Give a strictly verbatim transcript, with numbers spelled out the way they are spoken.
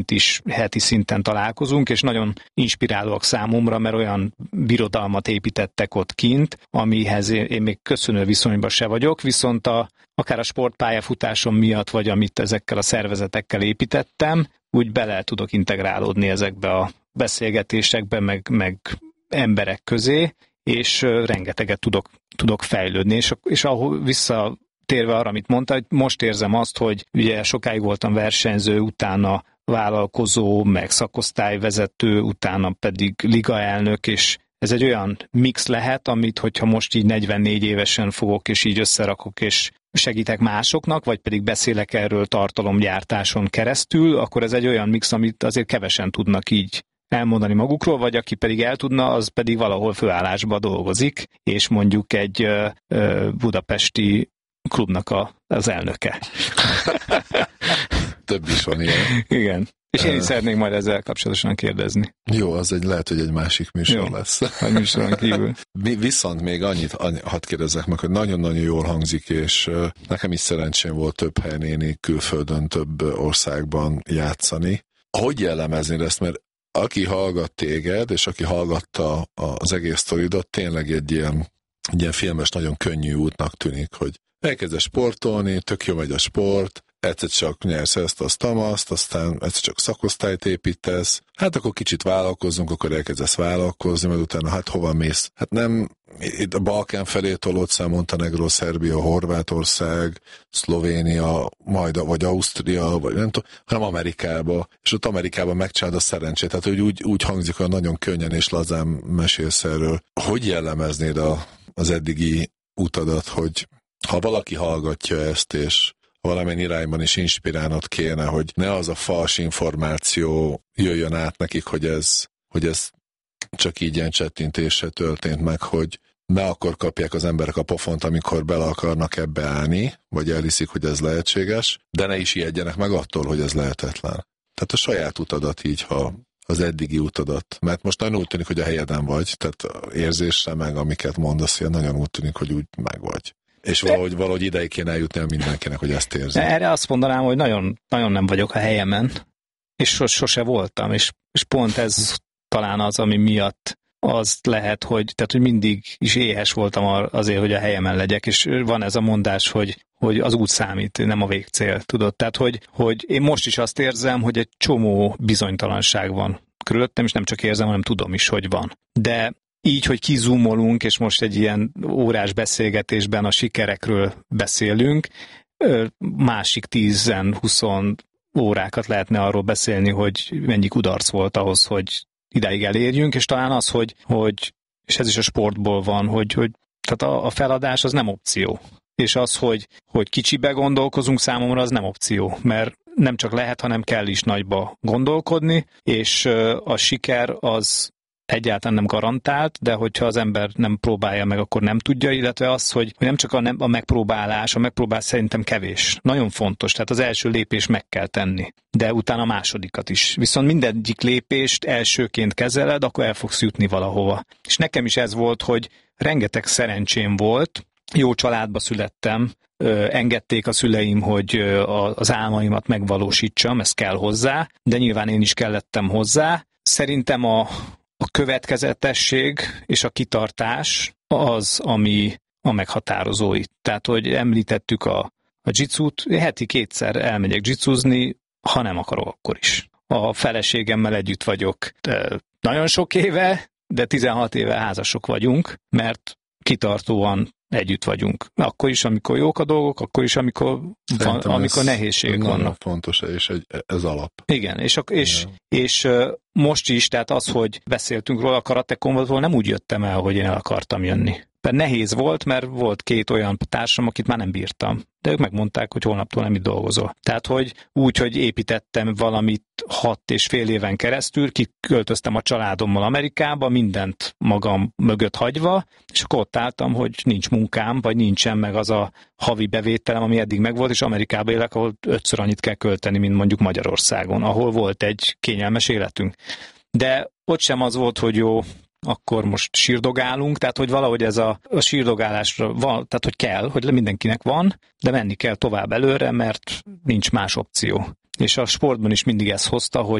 is heti szinten találkozunk, és nagyon inspirálóak számomra, mert olyan birodalmat építettek ott kint, amihez én, én még köszönő viszonyban se vagyok, viszont a, akár a sportpályafutásom miatt, vagy amit ezekkel a szervezetekkel építettem, úgy bele tudok integrálódni ezekbe a beszélgetésekbe, meg, meg emberek közé, és rengeteget tudok, tudok fejlődni, és, és ahol visszatérve arra, amit mondta, hogy most érzem azt, hogy ugye sokáig voltam versenyző, utána vállalkozó, meg szakosztályvezető, utána pedig ligaelnök, és ez egy olyan mix lehet, amit hogyha most így negyvennégy évesen fogok, és így összerakok, és segítek másoknak, vagy pedig beszélek erről tartalomgyártáson keresztül, akkor ez egy olyan mix, amit azért kevesen tudnak így elmondani magukról, vagy aki pedig el tudna, az pedig valahol főállásba dolgozik, és mondjuk egy ö, ö, budapesti klubnak a, az elnöke. Több is van ilyen. Igen. És én is szeretnék majd ezzel kapcsolatosan kérdezni. Jó, az egy lehet, hogy egy másik műsor Jó, lesz. A műsoron kívül. Viszont még annyit, annyi, hadd kérdezzek meg, hogy nagyon-nagyon jól hangzik, és nekem is szerencsém volt több helyen külföldön, több országban játszani. Hogy jellemeznéd ezt, mert aki hallgat téged, és aki hallgatta az egész sztoridat, tényleg egy ilyen, egy ilyen filmes, nagyon könnyű útnak tűnik, hogy elkezdesz sportolni, tök jó megy a sport, egyszer csak nyersz ezt, azt, azt, aztán egyszer csak szakosztályt építesz, hát akkor kicsit vállalkozzunk, akkor elkezdesz vállalkozni, majd utána hát hova mész? Hát nem itt a Balkán felé tolódsz el, Montenegro, Szerbia, Horvátország, Szlovénia, majd vagy Ausztria, vagy nem tudom, hanem Amerikába, és ott Amerikában megcsinálod a szerencsét, tehát hogy úgy, úgy hangzik, hogy nagyon könnyen és lazán mesélsz erről. Hogy jellemeznéd a, az eddigi utadat, hogy ha valaki hallgatja ezt, és valamilyen irányban is inspirálnod kéne, hogy ne az a fals információ jöjjön át nekik, hogy ez, hogy ez csak így ilyen csettintésre történt meg, hogy ne akkor kapják az emberek a pofont, amikor bele akarnak ebbe állni, vagy elhiszik, hogy ez lehetséges, de ne is ijedjenek meg attól, hogy ez lehetetlen. Tehát a saját utadat így, ha az eddigi utadat, mert most nagyon úgy tűnik, hogy a helyeden vagy, tehát érzésre meg, amiket mondasz, nagyon úgy tűnik, hogy úgy meg vagy. És valahogy, valahogy ideig kéne eljutni el mindenkinek, hogy ezt érzi. Erre azt mondanám, hogy nagyon, nagyon nem vagyok a helyemen, és sos, sose voltam, és, és pont ez talán az, ami miatt az lehet, hogy, tehát, hogy mindig is éhes voltam azért, hogy a helyemen legyek, és van ez a mondás, hogy, hogy az út számít, nem a végcél, tudod? Tehát, hogy, hogy én most is azt érzem, hogy egy csomó bizonytalanság van körülöttem, és nem csak érzem, hanem tudom is, hogy van. De így, hogy kizumolunk, és most egy ilyen órás beszélgetésben a sikerekről beszélünk, másik tíz-húsz órákat lehetne arról beszélni, hogy mennyi kudarc volt ahhoz, hogy idáig elérjünk, és talán az, hogy, hogy és ez is a sportból van, hogy, hogy tehát a, a feladás az nem opció. És az, hogy, hogy kicsibe gondolkozunk, számomra az nem opció, mert nem csak lehet, hanem kell is nagyba gondolkodni, és a siker az egyáltalán nem garantált, de hogyha az ember nem próbálja meg, akkor nem tudja, illetve az, hogy nem csak a, nem, a megpróbálás, a megpróbálás szerintem kevés. Nagyon fontos, tehát az első lépés meg kell tenni, de utána a másodikat is. Viszont mindegyik lépést elsőként kezeled, akkor el fogsz jutni valahova. És nekem is ez volt, hogy rengeteg szerencsém volt, jó családba születtem, engedték a szüleim, hogy az álmaimat megvalósítsam, ez kell hozzá, de nyilván én is kellettem hozzá. Szerintem a A következetesség és a kitartás az, ami a meghatározó itt. Tehát, hogy említettük a, a jitszút, heti kétszer elmegyek jitszúzni, ha nem akarok, akkor is. A feleségemmel együtt vagyok nagyon sok éve, de tizenhat éve házasok vagyunk, mert kitartóan együtt vagyunk. Akkor is, amikor jók a dolgok, akkor is, amikor, van, amikor nehézségek vannak. Fontos, és egy, ez alap. Igen, és, és, és most is, tehát az, hogy beszéltünk róla, a Karate Combatból nem úgy jöttem el, hogy én el akartam jönni. Mert nehéz volt, mert volt két olyan társam, akit már nem bírtam. De ők megmondták, hogy holnaptól nem itt dolgozol. Tehát, hogy úgy, hogy építettem valamit hat és fél éven keresztül, kiköltöztem a családommal Amerikába, mindent magam mögött hagyva, és akkor ott álltam, hogy nincs munkám, vagy nincsen meg az a havi bevételem, ami eddig megvolt, és Amerikába élek, ahol ötször annyit kell költeni, mint mondjuk Magyarországon, ahol volt egy kényelmes életünk. De ott sem az volt, hogy jó, akkor most sírdogálunk, tehát hogy valahogy ez a, a sírdogálásra van, tehát hogy kell, hogy mindenkinek van, de menni kell tovább előre, mert nincs más opció. És a sportban is mindig ezt hozta, hogy